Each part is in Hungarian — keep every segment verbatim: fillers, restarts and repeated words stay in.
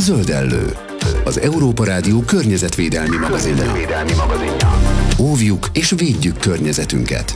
Zöldellő, az Európa Rádió környezetvédelmi magazinja. Óvjuk és védjük környezetünket.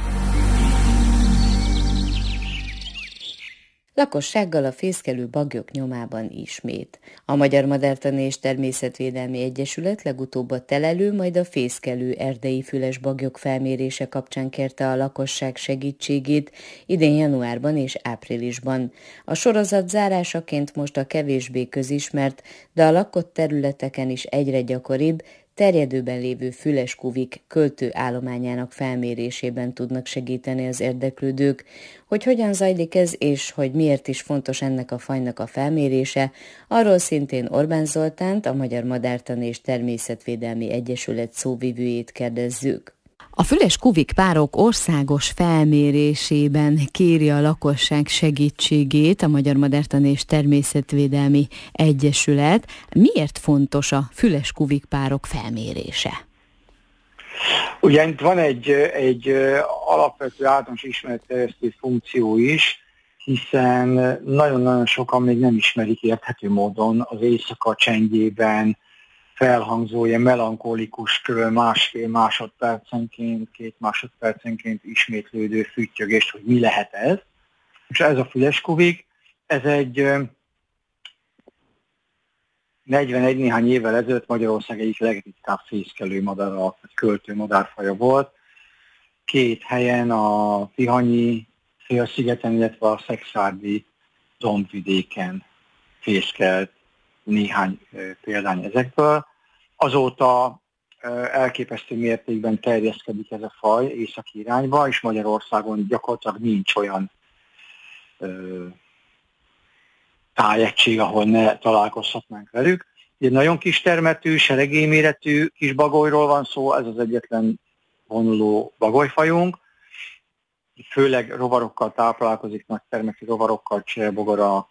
Lakossággal a fészkelő baglyok nyomában ismét. A Magyar Madártani és Természetvédelmi Egyesület legutóbb a telelő, majd a fészkelő erdei füles baglyok felmérése kapcsán kérte a lakosság segítségét idén januárban és áprilisban. A sorozat zárásaként most a kevésbé közismert, de a lakott területeken is egyre gyakoribb, terjedőben lévő füleskuvik költő állományának felmérésében tudnak segíteni az érdeklődők. Hogy hogyan zajlik ez, és hogy miért is fontos ennek a fajnak a felmérése, arról szintén Orbán Zoltánt, a Magyar Madártani és Természetvédelmi Egyesület szóvivőjét kérdezzük. A füleskuvik párok országos felmérésében kéri a lakosság segítségét a Magyar Madártani és Természetvédelmi Egyesület. Miért fontos a füleskuvik párok felmérése? Ugye itt van egy, egy alapvető általános ismeretterjesztő funkció is, hiszen nagyon-nagyon sokan még nem ismerik érthető módon az éjszaka csendjében felhangzó, ilyen melankolikus, kb. másfél másodpercenként, két másodpercenként ismétlődő füttyögést, hogy mi lehet ez. És ez a füleskuvik, ez egy negyvenegy néhány évvel ezelőtt Magyarország egyik legritkább fészkelő madara, vagy költő madárfaja volt. Két helyen, a Tihanyi félszigeten, illetve a szekszárdi dombvidéken fészkelt néhány példány ezekből. Azóta elképesztő mértékben terjeszkedik ez a faj északi irányba, és Magyarországon gyakorlatilag nincs olyan ö, tájegység, ahol ne találkozhatnánk velük. Egy nagyon kis termetű, seregélyméretű kis bagolyról van szó, ez az egyetlen vonuló bagolyfajunk. Főleg rovarokkal táplálkozik, nagy termetű rovarokkal, cserebogarak,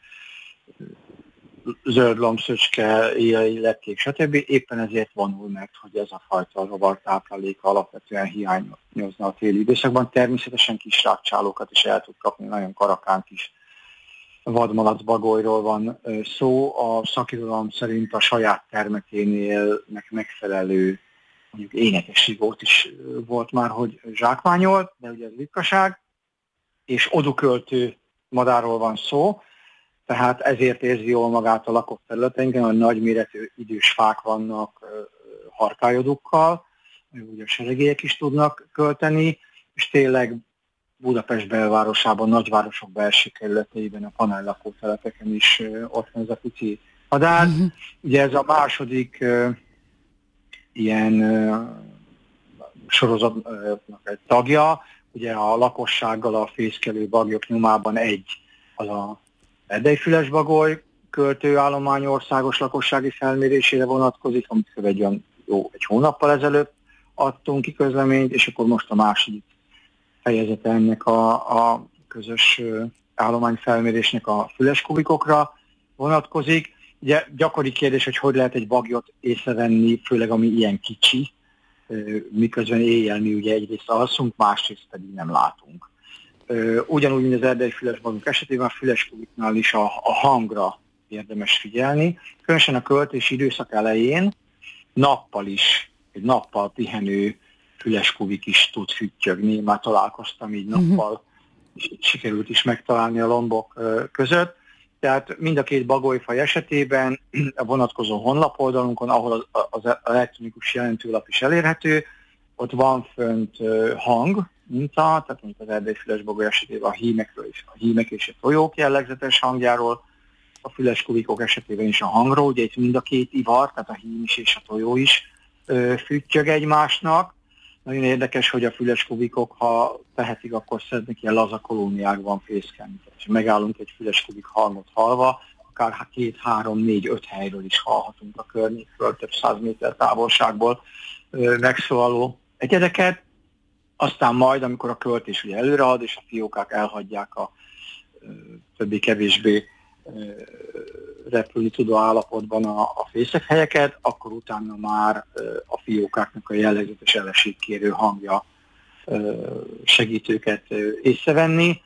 zöld lombszöcske, éjjeli lepkék, stb. Éppen ezért vonul meg, hogy ez a fajta rovartápláléka alapvetően hiányozna a téli időszakban. Természetesen kis rákcsálókat is el tud kapni, nagyon karakán kis vadmalac bagolyról van szó. A szakirodalom szerint a saját termeténél megfelelő, mondjuk énekes zsigót is volt már, hogy zsákmányolt, de ugye ez ritkaság, és oduköltő madárról van szó, tehát ezért érzi jól magát a lakott területeinken, hogy nagyméretű idős fák vannak harkályodukkal, ugye a seregélyek is tudnak költeni, és tényleg Budapest belvárosában, nagyvárosok belső kerületeiben, a panel lakótelepeken is ott van ez a pici madár. Uh-huh. Ugye ez a második uh, ilyen uh, sorozatnak egy tagja, ugye a lakossággal a fészkelő baglyok nyomában egy az a erdei fülesbagoly költőállomány országos lakossági felmérésére vonatkozik, amit egy olyan jó egy hónappal ezelőtt adtunk ki közleményt, és akkor most a második fejezete ennek a, a közös állományfelmérésnek a füleskuvikokra vonatkozik. Ugye gyakori kérdés, hogy hogy lehet egy bagyot észrevenni, főleg ami ilyen kicsi, miközben éjjel mi ugye egyrészt alszunk, másrészt pedig nem látunk. Ugyanúgy, mint az erdei fülesbagyok esetében, a füleskuviknál is a, a hangra érdemes figyelni. Különösen a költési időszak elején nappal is, egy nappal pihenő füleskuvik is tud füttyögni. Már találkoztam így nappal, és sikerült is megtalálni a lombok között. Tehát mind a két bagolyfaj esetében a vonatkozó honlapoldalunkon, ahol az, az elektronikus jelentőlap is elérhető, ott van fönt hang, minta, tehát mondjuk az erdei fülesbagoly esetében a hímekről is, a hímek és a tojók jellegzetes hangjáról, a füleskuvikok esetében is a hangról, ugye itt mind a két ivar, tehát a hím is és a tojó is ö, füttyög egymásnak. Nagyon érdekes, hogy a füleskuvikok, ha tehetik, akkor szeretnek ilyen laza kolóniákban fészkelni. És megállunk egy füleskuvik hangot hallva, akár két, három, négy, öt helyről is hallhatunk a környékről, több száz méter távolságból ö, megszólaló egyedeket. Aztán majd, amikor a költés ugye előrehad, és a fiókák elhagyják a ö, többé-kevésbé ö, repülni tudó állapotban a, a fészethelyeket, akkor utána már ö, a fiókáknak a jellegzetes eleségkérő hangja ö, segít őket ö, észrevenni.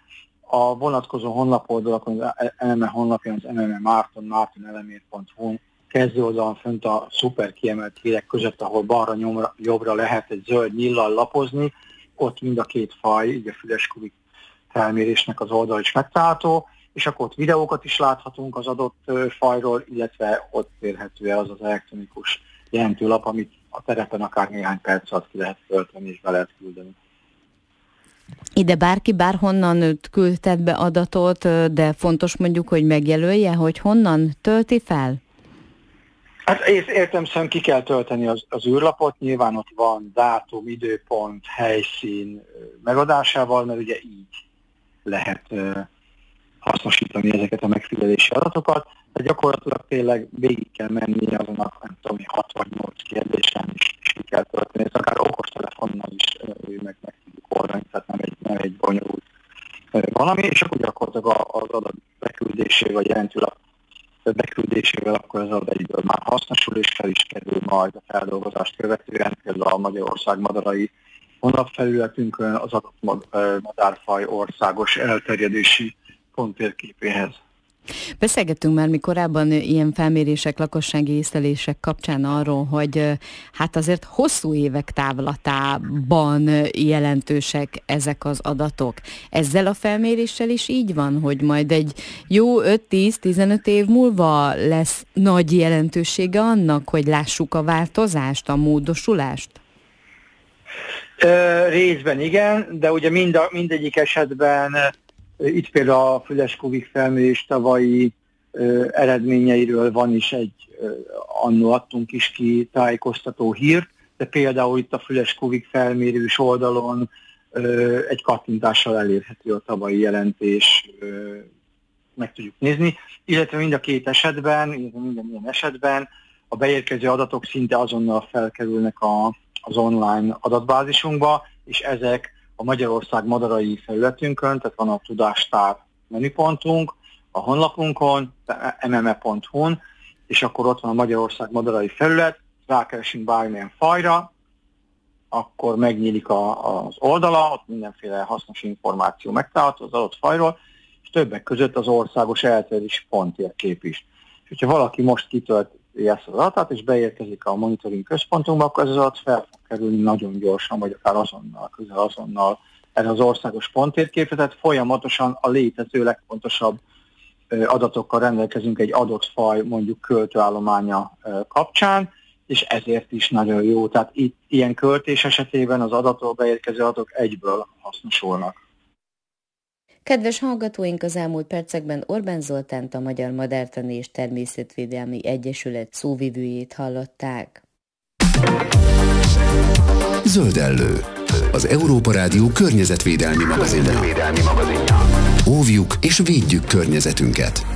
a vonatkozó honlapoldalakon, az em em e honlapján, az em em e Márton, márton elemér pont hu kezdő oldalon fönt a szuper kiemelt hírek között, ahol balra nyomra, jobbra lehet egy zöld nyillal lapozni, ott mind a két faj, így a füleskuvik felmérésnek az oldal is megtalálható, és akkor ott videókat is láthatunk az adott fajról, illetve ott érhető el az az elektronikus jelentőlap, amit a terepen akár néhány perc alatt ki lehet tölteni és be lehet küldeni. Ide bárki bárhonnan küldhet be adatot, de fontos mondjuk, hogy megjelölje, hogy honnan tölti fel? Hát értelemszerűen ki kell tölteni az, az űrlapot, nyilván ott van dátum, időpont, helyszín megadásával, mert ugye így lehet uh, hasznosítani ezeket a megfigyelési adatokat, de gyakorlatilag tényleg végig kell menni azon a, nem tudom, hat vagy nyolc kérdésen is, is ki kell tölteni, ez akár okostelefonnal is uh, meg, meg tudjuk oldani, tehát nem egy, nem egy bonyolult uh, valami, és akkor gyakorlatilag az adat beküldésével, vagy jelentőlap beküldésével akkor az adat egyből már hasznosul, és fel is kerül majd a feldolgozást követően, például a Magyarország madarai honlapfelületünkön az adott madárfaj országos elterjedési ponttérképéhez. Beszélgettünk már mi korábban ilyen felmérések, lakossági észlelések kapcsán arról, hogy hát azért hosszú évek távlatában jelentősek ezek az adatok. Ezzel a felméréssel is így van, hogy majd egy jó öt-tíz-tizenöt év múlva lesz nagy jelentősége annak, hogy lássuk a változást, a módosulást? Ö, részben igen, de ugye mind a, mindegyik esetben itt például a füleskuvik felmérés tavalyi ö, eredményeiről van is egy, ö, annó adtunk is ki tájékoztató hírt, de például itt a füleskuvik felmérős oldalon ö, egy kattintással elérhető a tavalyi jelentés, ö, meg tudjuk nézni, illetve mind a két esetben, illetve minden ilyen esetben a beérkező adatok szinte azonnal felkerülnek a, az online adatbázisunkba, és ezek a Magyarország madarai felületünkön, tehát van a Tudástár menüpontunk, a honlapunkon, em em e pont hu-n, és akkor ott van a Magyarország madarai felület, rákeresünk bármilyen fajra, akkor megnyílik a, az oldala, ott mindenféle hasznos információ megtalálható az adott fajról, és többek között az országos elterjedési ponttérkép is. És hogyha valaki most kitölti ezt az adatát, és beérkezik a monitoring központunkba, akkor ez az adat fel fog kerülni nagyon gyorsan, vagy akár azonnal, közel azonnal erre az országos ponttérképre, tehát folyamatosan a létező legfontosabb adatokkal rendelkezünk egy adott faj, mondjuk költőállománya kapcsán, és ezért is nagyon jó. Tehát itt ilyen költés esetében az adattól beérkező adatok egyből hasznosulnak. Kedves hallgatóink, az elmúlt percekben Orbán Zoltánt, a Magyar Madártani és Természetvédelmi Egyesület szóvivőjét hallották. Zöldellő, az Európa Rádió környezetvédelmi magazinja. Óvjuk és védjük környezetünket.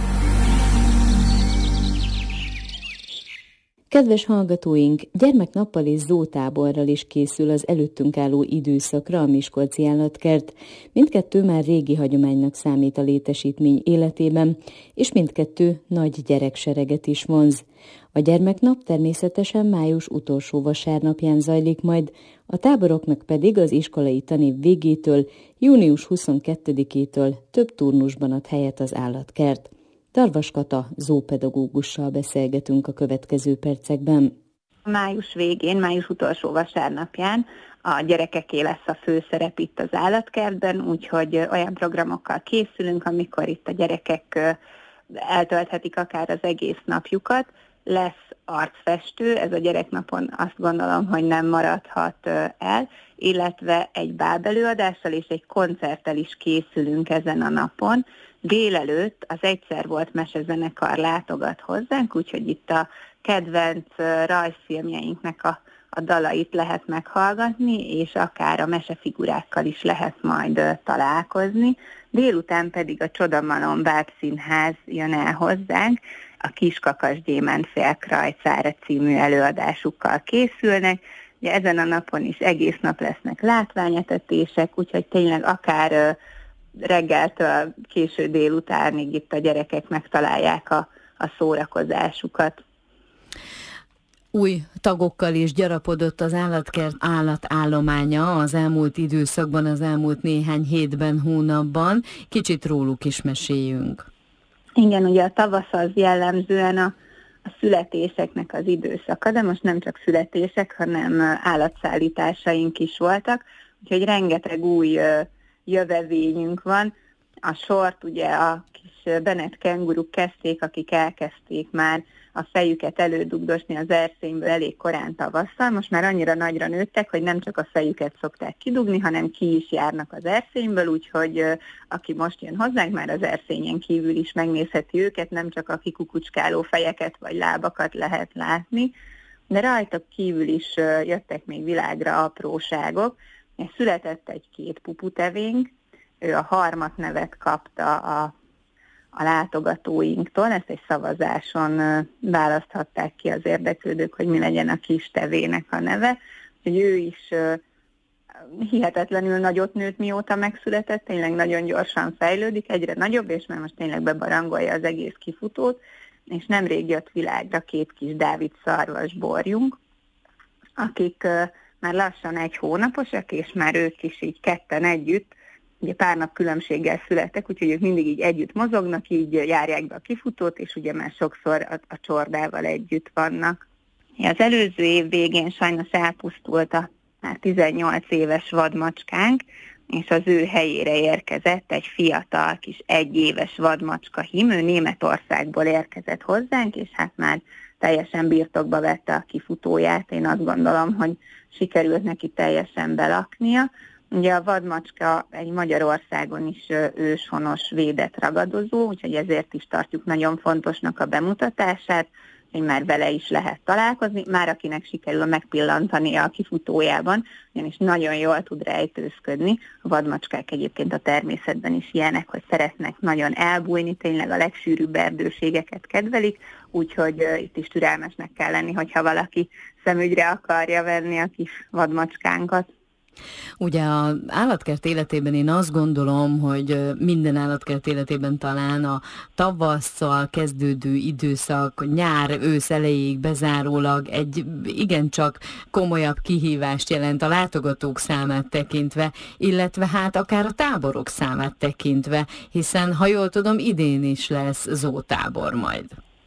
Kedves hallgatóink, gyermeknappal és zótáborral is készül az előttünk álló időszakra a Miskolci Állatkert. Mindkettő már régi hagyománynak számít a létesítmény életében, és mindkettő nagy gyereksereget is vonz. A gyermeknap természetesen május utolsó vasárnapján zajlik majd, a táboroknak pedig az iskolai tanév végétől, június huszonkettedikétől több turnusban ad helyet az Állatkert. Tarvas Kata zoopedagógussal beszélgetünk a következő percekben. Május végén, május utolsó vasárnapján a gyerekeké lesz a főszerep itt az Állatkertben, úgyhogy olyan programokkal készülünk, amikor itt a gyerekek eltölthetik akár az egész napjukat. Lesz arcfestő, ez a gyereknapon azt gondolom, hogy nem maradhat el, illetve egy bábelőadással és egy koncerttel is készülünk ezen a napon. Délelőtt az Egyszer volt mesezenekar látogat hozzánk, úgyhogy itt a kedvenc rajzfilmjeinknek a, a dalait lehet meghallgatni, és akár a mesefigurákkal is lehet majd találkozni. Délután pedig a Csodamalom Bábszínház jön el hozzánk, a Kiskakas Gyémánt félkrajcára című előadásukkal készülnek. Ugye ezen a napon is egész nap lesznek látványetetések, úgyhogy tényleg akár reggeltől késő délutánig itt a gyerekek megtalálják a, a szórakozásukat. Új tagokkal is gyarapodott az állatkert állatállománya az elmúlt időszakban, az elmúlt néhány hétben, hónapban. Kicsit róluk is meséljünk. Igen, ugye a tavasz az jellemzően a, a születéseknek az időszaka, de most nem csak születések, hanem állatszállításaink is voltak, úgyhogy rengeteg új jövevényünk van. A sort ugye a kis Bennett kenguruk kezdték, akik elkezdték már a fejüket elődugdosni az erszényből elég korán tavasszal. Most már annyira nagyra nőttek, hogy nem csak a fejüket szokták kidugni, hanem ki is járnak az erszényből, úgyhogy aki most jön hozzánk, már az erszényen kívül is megnézheti őket, nem csak a kikukucskáló fejeket vagy lábakat lehet látni, de rajtak kívül is jöttek még világra apróságok. Született egy-két puputevénk, ő a Harmat nevet kapta a a látogatóinktól, ezt egy szavazáson választhatták ki az érdeklődők, hogy mi legyen a kis tevének a neve. Úgyhogy ő is hihetetlenül nagyot nőtt, mióta megszületett, tényleg nagyon gyorsan fejlődik, egyre nagyobb, és már most tényleg bebarangolja az egész kifutót, és nemrég jött világra két kis Dávid szarvas borjunk, akik már lassan egy hónaposak, és már ők is így ketten együtt, ugye pár nap különbséggel születtek, úgyhogy ők mindig így együtt mozognak, így járják be a kifutót, és ugye már sokszor a, a csordával együtt vannak. Az előző év végén sajnos elpusztult a már tizennyolc éves vadmacskánk, és az ő helyére érkezett egy fiatal kis egyéves vadmacska hím, ő Németországból érkezett hozzánk, és hát már teljesen birtokba vette a kifutóját. Én azt gondolom, hogy sikerült neki teljesen belaknia. Ugye a vadmacska egy Magyarországon is őshonos védett ragadozó, úgyhogy ezért is tartjuk nagyon fontosnak a bemutatását, hogy már vele is lehet találkozni, már akinek sikerül megpillantania a kifutójában, ugyanis nagyon jól tud rejtőzködni. A vadmacskák egyébként a természetben is ilyenek, hogy szeretnek nagyon elbújni, tényleg a legsűrűbb erdőségeket kedvelik, úgyhogy itt is türelmesnek kell lenni, hogyha valaki szemügyre akarja venni a kis vadmacskánkat. Ugye az állatkert életében én azt gondolom, hogy minden állatkert életében talán a tavasszal kezdődő időszak, nyár, ősz elejéig bezárólag egy igencsak komolyabb kihívást jelent a látogatók számát tekintve, illetve hát akár a táborok számát tekintve, hiszen ha jól tudom, idén is lesz zootábor majd.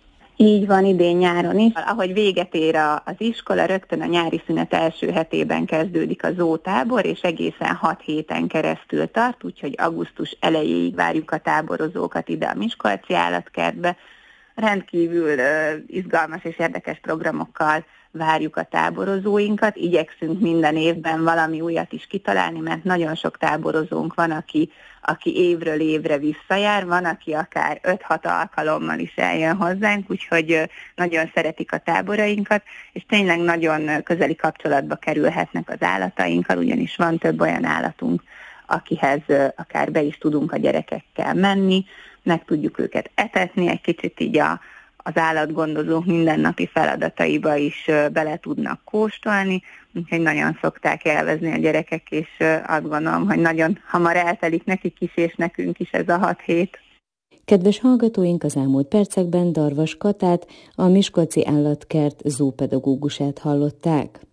Így van, idén nyáron is. Ahogy véget ér az iskola, rögtön a nyári szünet első hetében kezdődik a zootábor, és egészen hat héten keresztül tart, úgyhogy augusztus elejéig várjuk a táborozókat ide a Miskolci állatkertbe. Rendkívül uh, izgalmas és érdekes programokkal várjuk a táborozóinkat. Igyekszünk minden évben valami újat is kitalálni, mert nagyon sok táborozónk van, aki, aki évről évre visszajár, van, aki akár öt-hat alkalommal is eljön hozzánk, úgyhogy nagyon szeretik a táborainkat, és tényleg nagyon közeli kapcsolatba kerülhetnek az állatainkkal, ugyanis van több olyan állatunk, akihez akár be is tudunk a gyerekekkel menni, meg tudjuk őket etetni, egy kicsit így a az állatgondozók mindennapi feladataiba is bele tudnak kóstolni, úgyhogy nagyon szokták élvezni a gyerekek, és azt gondolom, hogy nagyon hamar eltelik nekik is, és nekünk is ez a hat hét. Kedves hallgatóink, az elmúlt percekben Darvas Katát, a Miskolci Állatkert zoopedagógusát hallották.